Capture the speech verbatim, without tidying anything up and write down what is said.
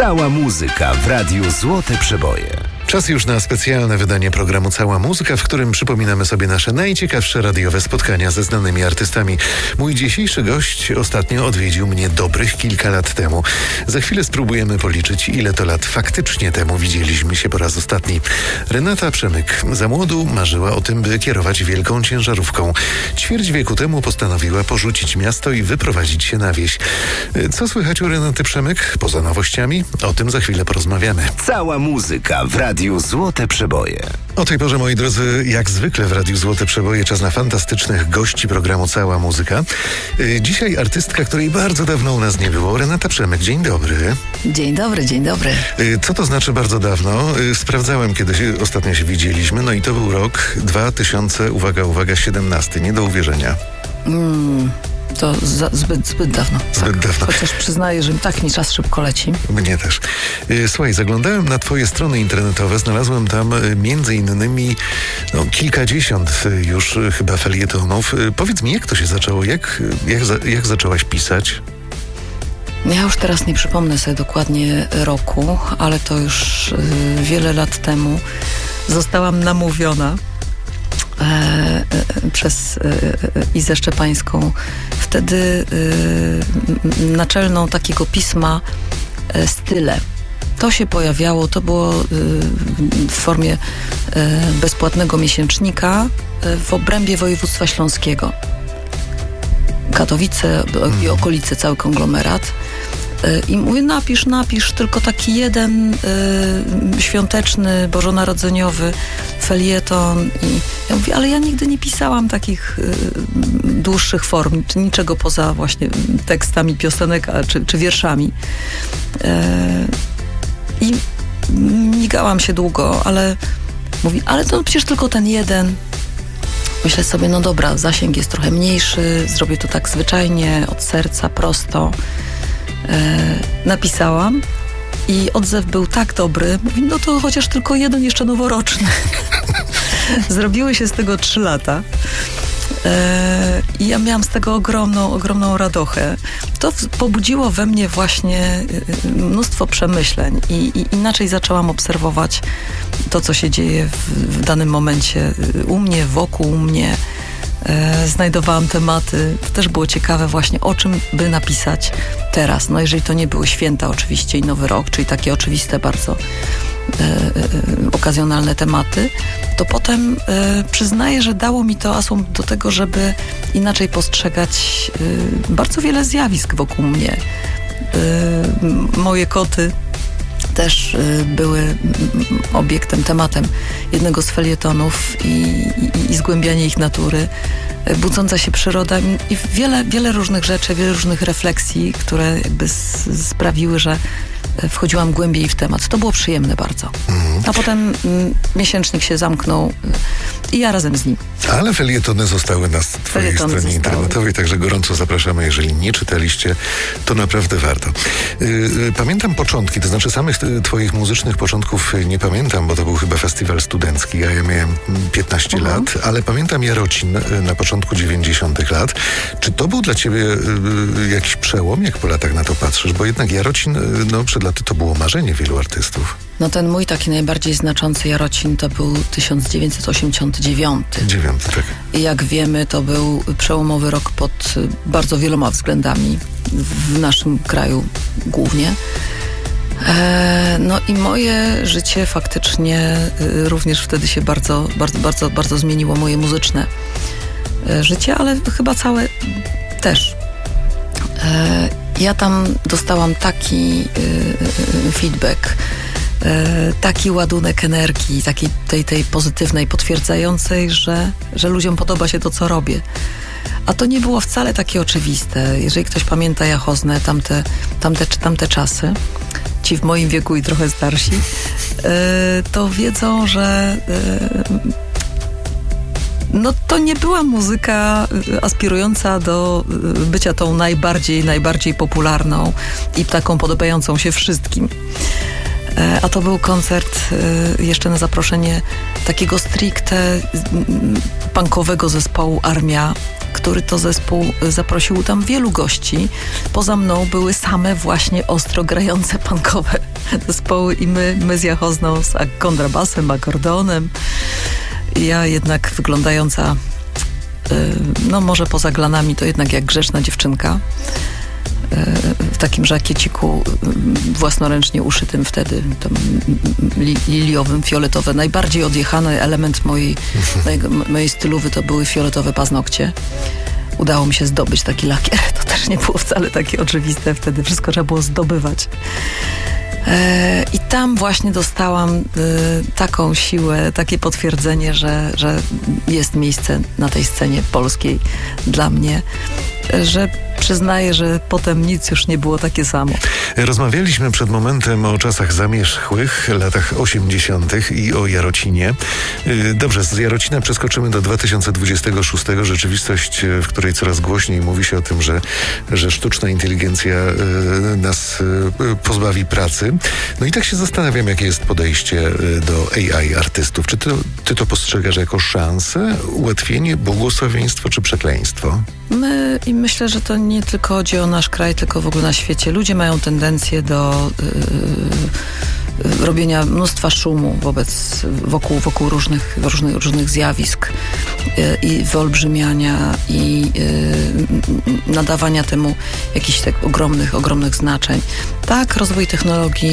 Cała muzyka w Radiu Złote Przeboje. Czas już na specjalne wydanie programu Cała Muzyka, w którym przypominamy sobie nasze najciekawsze radiowe spotkania ze znanymi artystami. Mój dzisiejszy gość ostatnio odwiedził mnie dobrych kilka lat temu. Za chwilę spróbujemy policzyć, ile to lat faktycznie temu widzieliśmy się po raz ostatni. Renata Przemyk za młodu marzyła o tym, by kierować wielką ciężarówką. Ćwierć wieku temu postanowiła porzucić miasto i wyprowadzić się na wieś. Co słychać u Renaty Przemyk? Poza nowościami? O tym za chwilę porozmawiamy. Cała muzyka w Radiu Złote Przeboje. O tej porze, moi drodzy, jak zwykle w Radiu Złote Przeboje czas na fantastycznych gości programu Cała Muzyka. Dzisiaj artystka, której bardzo dawno u nas nie było, Renata Przemyk. Dzień dobry. Dzień dobry, dzień dobry. Co to znaczy bardzo dawno? Sprawdzałem, kiedy się, ostatnio się widzieliśmy, no i to był rok dwa tysiące, uwaga, uwaga, siedemnasty. Nie do uwierzenia. Mm. To za, zbyt, zbyt dawno. Zbyt tak. dawno. Chociaż przyznaję, że tak mi czas szybko leci. Mnie też. Słuchaj, zaglądałem na twoje strony internetowe, znalazłem tam między innymi no, kilkadziesiąt już chyba felietonów. Powiedz mi, jak to się zaczęło? Jak, jak, za, jak zaczęłaś pisać? Ja już teraz nie przypomnę sobie dokładnie roku, ale to już y, wiele lat temu zostałam namówiona E, e, przez e, Izę Szczepańską, wtedy e, naczelną takiego pisma e, Style. To się pojawiało, to było e, w formie e, bezpłatnego miesięcznika e, w obrębie województwa śląskiego. Katowice i okolice, cały konglomerat. I mówię, napisz, napisz, tylko taki jeden y, świąteczny, bożonarodzeniowy felieton. I ja mówię, ale ja nigdy nie pisałam takich y, dłuższych form, czy niczego poza właśnie tekstami piosenek, a, czy, czy wierszami. Y, I migałam się długo, ale mówi, ale to przecież tylko ten jeden. Myślę sobie, no dobra, zasięg jest trochę mniejszy, zrobię to tak zwyczajnie, od serca, prosto. E, napisałam i odzew był tak dobry, mówi, no to chociaż tylko jeden jeszcze noworoczny. Zrobiły się z tego trzy lata e, i ja miałam z tego ogromną, ogromną radochę. To w, pobudziło we mnie właśnie mnóstwo przemyśleń i, i inaczej zaczęłam obserwować to, co się dzieje w, w danym momencie u mnie, wokół mnie. E, znajdowałam tematy. To też było ciekawe właśnie, o czym by napisać teraz. No jeżeli to nie były święta oczywiście i Nowy Rok, czyli takie oczywiste bardzo e, e, okazjonalne tematy, to potem e, przyznaję, że dało mi to asum do tego, żeby inaczej postrzegać e, bardzo wiele zjawisk wokół mnie. E, moje koty też y, były y, obiektem, tematem jednego z felietonów i, i, i zgłębianie ich natury, y, budząca się przyroda i, i wiele, wiele różnych rzeczy, wiele różnych refleksji, które jakby s, sprawiły, że y, wchodziłam głębiej w temat. To było przyjemne bardzo. Mhm. A potem y, miesięcznik się zamknął y, i ja razem z nim. Ale felietony zostały na twojej Felietony stronie zostały. internetowej, także gorąco zapraszamy. Jeżeli nie czytaliście, to naprawdę warto. Yy, pamiętam początki, to znaczy samych twoich muzycznych początków nie pamiętam, bo to był chyba festiwal studencki, a ja miałem piętnaście Mhm. lat, ale pamiętam Jarocin na początku dziewięćdziesiątych lat. Czy to był dla ciebie yy, jakiś przełom, jak po latach na to patrzysz? Bo jednak Jarocin, yy, no przed laty to było marzenie wielu artystów. No ten mój taki najbardziej znaczący Jarocin to był tysiąc dziewięćset osiemdziesiąty dziewiąty. Dziewiąty, tak. I jak wiemy, to był przełomowy rok pod bardzo wieloma względami w naszym kraju głównie. E, no i moje życie faktycznie y, również wtedy się bardzo, bardzo, bardzo, bardzo zmieniło, moje muzyczne y, życie, ale chyba całe też. E, ja tam dostałam taki y, y, feedback, taki ładunek energii, takiej tej, tej pozytywnej, potwierdzającej, że, że ludziom podoba się to, co robię. A to nie było wcale takie oczywiste. Jeżeli ktoś pamięta Jachoznę, tamte, tamte, tamte czasy, ci w moim wieku i trochę starsi, to wiedzą, że no to nie była muzyka aspirująca do bycia tą najbardziej, najbardziej popularną i taką podobającą się wszystkim. A to był koncert jeszcze na zaproszenie takiego stricte punkowego zespołu Armia który to zespół zaprosił tam wielu gości. Poza mną były same właśnie ostro grające punkowe zespoły i my, my z Jachozną, z kontrabasem, akordeonem. I ja jednak wyglądająca, no może poza glanami, to jednak jak grzeczna dziewczynka. W takim żakieciku własnoręcznie uszytym wtedy, tam li, liliowym, fioletowe. Najbardziej odjechany element mojej, mojego, mojej stylowy to były fioletowe paznokcie. Udało mi się zdobyć taki lakier. To też nie było wcale takie oczywiste wtedy. Wszystko trzeba było zdobywać. I tam właśnie dostałam taką siłę, takie potwierdzenie, że, że jest miejsce na tej scenie polskiej dla mnie, że przyznaję, że potem nic już nie było takie samo. Rozmawialiśmy przed momentem o czasach zamierzchłych, latach osiemdziesiątych i o Jarocinie. Dobrze, z Jarocina przeskoczymy do dwa tysiące dwudziestego szóstego. Rzeczywistość, w której coraz głośniej mówi się o tym, że, że sztuczna inteligencja nas pozbawi pracy. No i tak się zastanawiam, jakie jest podejście do A I artystów. Czy ty, ty to postrzegasz jako szansę, ułatwienie, błogosławieństwo czy przekleństwo? My, i myślę, że to nie tylko chodzi o nasz kraj, tylko w ogóle na świecie. Ludzie mają tendencję do yy, robienia mnóstwa szumu wobec, wokół, wokół różnych, różnych, różnych zjawisk yy, i wyolbrzymiania i yy, nadawania temu jakichś tak ogromnych, ogromnych znaczeń. Tak, rozwój technologii